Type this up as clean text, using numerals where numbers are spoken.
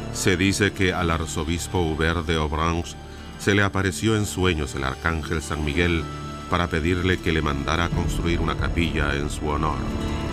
Se dice que al arzobispo Hubert de Aubranche se le apareció en sueños el arcángel San Miguel para pedirle que le mandara construir una capilla en su honor.